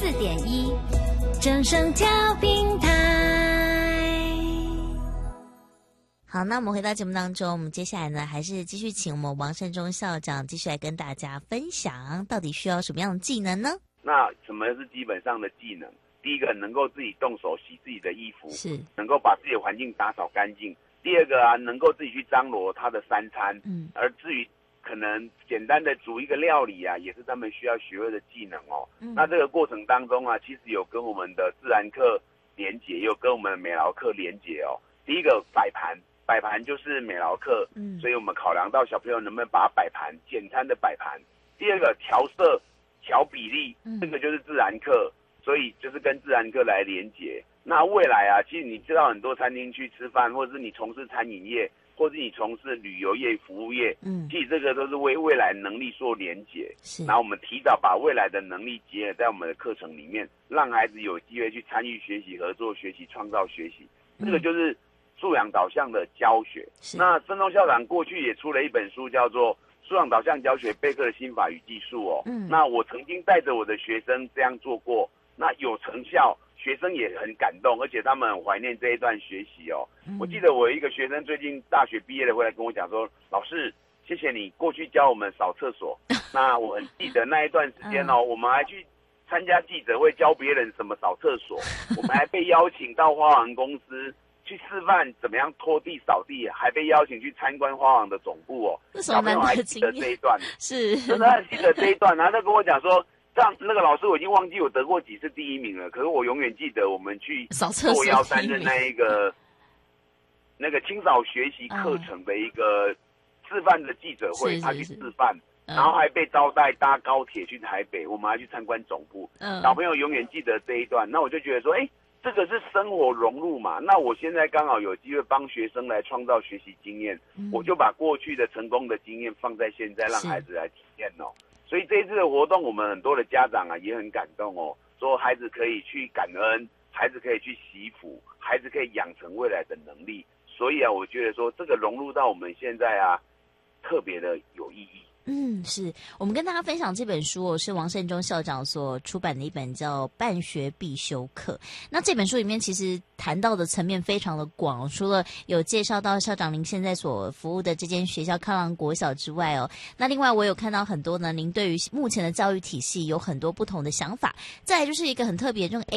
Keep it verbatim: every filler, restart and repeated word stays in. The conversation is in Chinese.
四点一，正声调平台。 好，那我们回到节目当中，我们接下来呢，还是继续请我们王胜忠校长继续来跟大家分享，到底需要什么样的技能呢？ 那什么是基本上的技能？第一个，能够自己动手洗自己的衣服， 是能够把自己的环境打扫干净。第二个啊，能够自己去张罗他的三餐。嗯，而至于可能简单的煮一个料理啊，也是他们需要学会的技能哦。嗯，那这个过程当中啊，其实有跟我们的自然课连结，也有跟我们的美劳课连结哦。第一个摆盘。摆盘就是美劳课，嗯，所以我们考量到小朋友能不能把摆盘简餐的摆盘。第二个调色、调比例，嗯，这个就是自然课，所以就是跟自然课来连结。那未来啊，其实你知道很多餐厅去吃饭，或者是你从事餐饮业，或者你从事旅游业、服务业，嗯，其实这个都是为未来能力做连结。是，然后我们提早把未来的能力结合在我们的课程里面，让孩子有机会去参与学习、合作学习、创造学习。嗯，这个就是素养导向的教学。那孙中校长过去也出了一本书，叫做《素养导向教学备课的心法与技术》哦。嗯，那我曾经带着我的学生这样做过，那有成效，学生也很感动，而且他们很怀念这一段学习哦。嗯，我记得我有一个学生最近大学毕业了，回来跟我讲说，老师，谢谢你过去教我们扫厕所。那我很记得那一段时间哦，我们还去参加记者会，教别人什么扫厕所，我们还被邀请到花王公司去示范怎么样拖地扫地，还被邀请去参观花王的总部哦。小朋友还记得这一段，是真的还记得这一段。然后他跟我讲说，这样那个老师我已经忘记我得过几次第一名了，可是我永远记得我们去做幺三的那一个那个清扫学习课程的一个示范的记者会，他去示范。然后还被招待搭高铁去台北，我们还去参观总部。嗯，小朋友永远记得这一段。那我就觉得说，哎，这个是生活融入嘛。那我现在刚好有机会帮学生来创造学习经验，嗯，我就把过去的成功的经验放在现在，让孩子来体验哦。所以这一次的活动，我们很多的家长啊也很感动哦，说孩子可以去感恩，孩子可以去惜福，孩子可以养成未来的能力。所以啊，我觉得说这个融入到我们现在啊，特别的有意义。 嗯，是我们跟大家分享这本书哦，是王胜忠校长所出版的一本叫《办学必修课》。那这本书里面其实谈到的层面非常的广，除了有介绍到校长您现在所服务的这间学校康朗国小之外哦，那另外我有看到很多呢，您对于目前的教育体系有很多不同的想法。再来就是一个很特别，这种